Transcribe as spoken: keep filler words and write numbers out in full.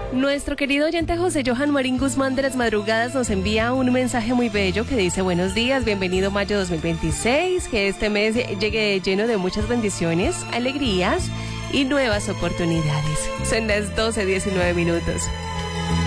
Nuestro querido oyente José Johan Marín Guzmán de las Madrugadas nos envía un mensaje muy bello que dice: buenos días, bienvenido mayo dos mil veintiséis, que este mes llegue lleno de muchas bendiciones, alegrías y nuevas oportunidades. Son las doce diecinueve minutos.